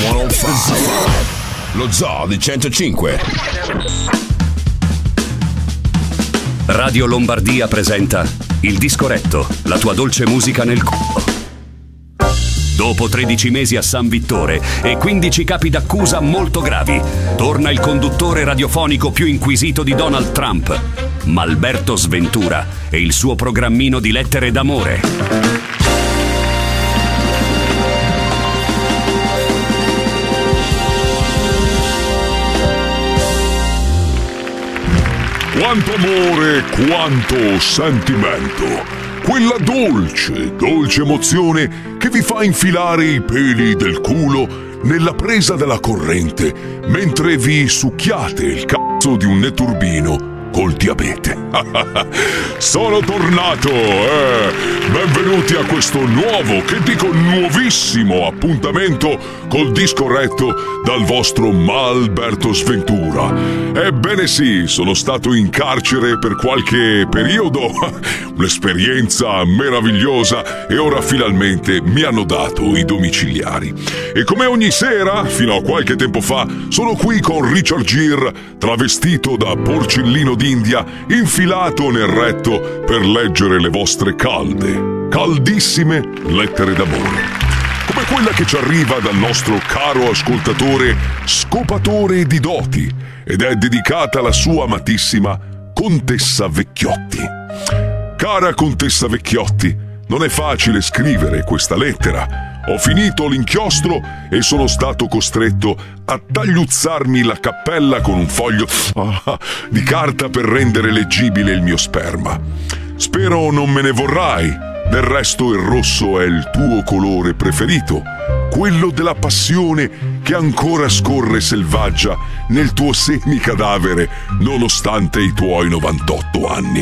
105. Lo Zoo di 105. Radio Lombardia presenta Il Disco Retto, la tua dolce musica nel culo. Dopo 13 mesi a San Vittore e 15 capi d'accusa molto gravi, torna il conduttore radiofonico più inquisito di Donald Trump, Malberto Sventura, e il suo programmino di lettere d'amore. Quanto amore, quanto sentimento. Quella dolce, dolce emozione che vi fa infilare i peli del culo nella presa della corrente mentre vi succhiate il cazzo di un netturbino col diabete. Sono tornato, benvenuti a questo nuovo, che dico nuovissimo, appuntamento col Disco Retto dal vostro Malberto Sventura. Ebbene sì, sono stato in carcere per qualche periodo, un'esperienza meravigliosa, e ora finalmente mi hanno dato i domiciliari. E come ogni sera, fino a qualche tempo fa, sono qui con Richard Gere, travestito da porcellino d'India, infilato nel retto per leggere le vostre calde, caldissime lettere d'amore, come quella che ci arriva dal nostro caro ascoltatore scopatore di doti, ed è dedicata alla sua amatissima Contessa Vecchiotti. Cara Contessa Vecchiotti, non è facile scrivere questa lettera. Ho finito l'inchiostro e sono stato costretto a tagliuzzarmi la cappella con un foglio di carta per rendere leggibile il mio sperma. Spero non me ne vorrai. Del resto il rosso è il tuo colore preferito, quello della passione che ancora scorre selvaggia nel tuo semicadavere nonostante i tuoi 98 anni.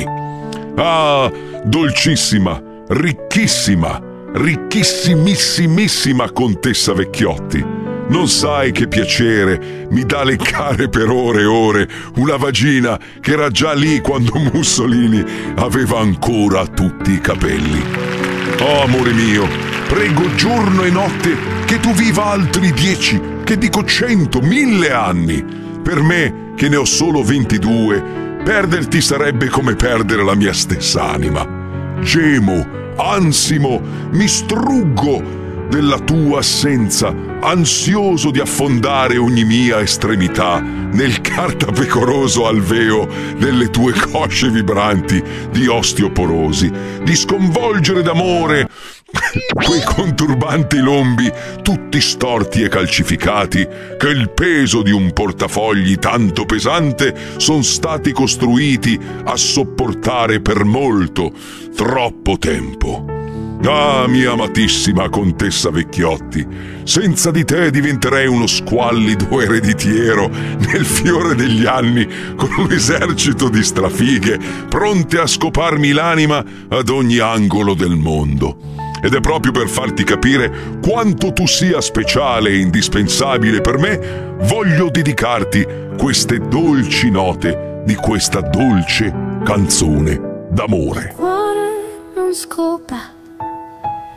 Ah, dolcissima, ricchissima, ricchissimissimissima Contessa Vecchiotti, non sai che piacere mi dà leccare per ore e ore una vagina che era già lì quando Mussolini aveva ancora tutti i capelli. Oh amore mio, prego giorno e notte che tu viva altri 10, che dico 100, 1000 anni. Per me, che ne ho solo 22, perderti sarebbe come perdere la mia stessa anima. Gemo, ansimo, mi struggo della tua assenza, ansioso di affondare ogni mia estremità nel cartapecoroso alveo delle tue cosce vibranti di osteoporosi, di sconvolgere d'amore quei conturbanti lombi tutti storti e calcificati che il peso di un portafogli tanto pesante son stati costruiti a sopportare per molto, troppo tempo. Ah, mia amatissima Contessa Vecchiotti, senza di te diventerei uno squallido ereditiero nel fiore degli anni, con un esercito di strafighe pronte a scoparmi l'anima ad ogni angolo del mondo. Ed è proprio per farti capire quanto tu sia speciale e indispensabile per me, voglio dedicarti queste dolci note di questa dolce canzone d'amore. Cuore non scopa